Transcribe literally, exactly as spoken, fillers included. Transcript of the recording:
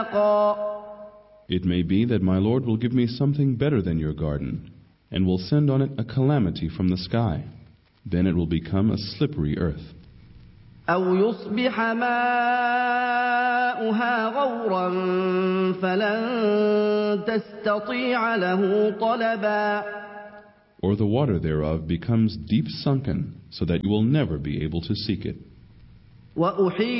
It may be that my Lord will give me something better than your garden, and will send on it a calamity from the sky. Then it will become a slippery earth. أو يصبح ماؤها غورا فلن تستطيع له طلبا. Or the water thereof becomes deep sunken, so that you will never be able to seek it.